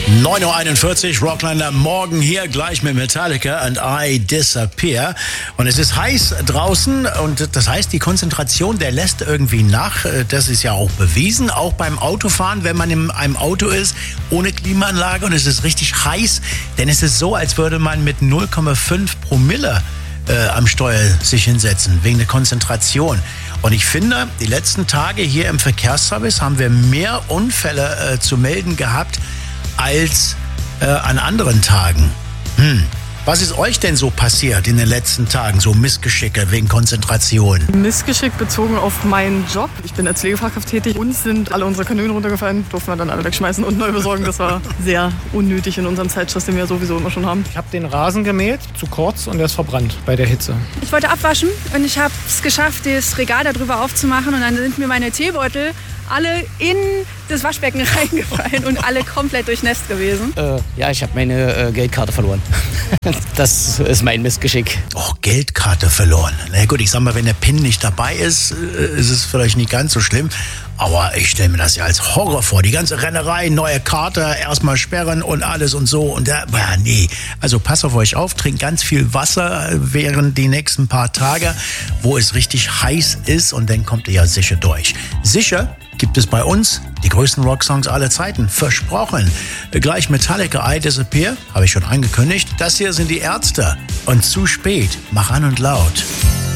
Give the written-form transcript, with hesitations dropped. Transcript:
9.41 Uhr, Rocklander, morgen hier gleich mit Metallica and I Disappear. Und es ist heiß draußen und das heißt, die Konzentration, der lässt irgendwie nach. Das ist ja auch bewiesen, auch beim Autofahren, wenn man in einem Auto ist, ohne Klimaanlage und es ist richtig heiß, denn es ist so, als würde man mit 0,5 Promille am Steuer sich hinsetzen, wegen der Konzentration. Und ich finde, die letzten Tage hier im Verkehrsservice haben wir mehr Unfälle zu melden gehabt als an anderen Tagen. Was ist euch denn so passiert in den letzten Tagen, so Missgeschicke wegen Konzentration? Missgeschick bezogen auf meinen Job. Ich bin als Pflegefachkraft tätig. Uns sind alle unsere Kanülen runtergefallen, durften wir dann alle wegschmeißen und neu besorgen. Das war sehr unnötig in unserem Zeitstress, den wir sowieso immer schon haben. Ich habe den Rasen gemäht, zu kurz, und der ist verbrannt bei der Hitze. Ich wollte abwaschen und ich habe es geschafft, das Regal darüber aufzumachen und dann sind mir meine Teebeutel alle in das Waschbecken reingefallen und alle komplett durchnässt gewesen. Ja, ich habe meine Geldkarte verloren. Das ist mein Missgeschick. Oh, Geldkarte verloren. Na gut, ich sag mal, wenn der PIN nicht dabei ist, ist es vielleicht nicht ganz so schlimm. Aber ich stelle mir das ja als Horror vor. Die ganze Rennerei, neue Karte, erstmal sperren und alles und so. Und nee. Also passt auf euch auf, trinkt ganz viel Wasser während die nächsten paar Tage, wo es richtig heiß ist. Und dann kommt ihr ja sicher durch. Sicher gibt es bei uns die größten Rocksongs aller Zeiten. Versprochen. Gleich Metallica, I Disappear, habe ich schon angekündigt. Das hier sind die Ärzte. Und zu spät. Mach an und laut.